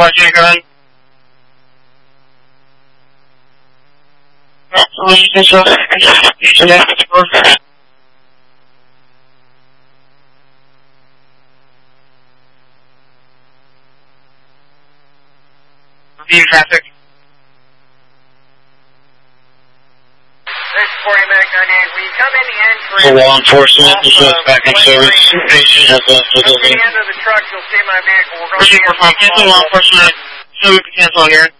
question, go ahead. Review traffic. 640 Medic 98, will you come in the entry? For law enforcement, this is backup service. Station has a Come to the end of the truck, you'll see my vehicle. We're going to cancel law enforcement. So we can cancel here.